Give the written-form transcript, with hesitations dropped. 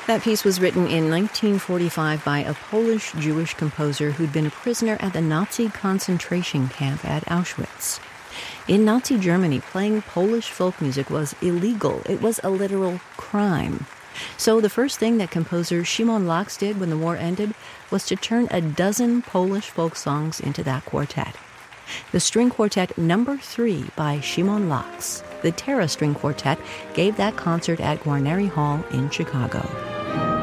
That piece was written in 1945 by a Polish Jewish composer who'd been a prisoner at the Nazi concentration camp at Auschwitz. In Nazi Germany, playing Polish folk music was illegal. It was a literal crime. So the first thing that composer Szymon Laks did when the war ended was to turn a dozen Polish folk songs into that quartet. The String Quartet No. 3 by Szymon Laks. The Terra String Quartet gave that concert at Guarneri Hall in Chicago.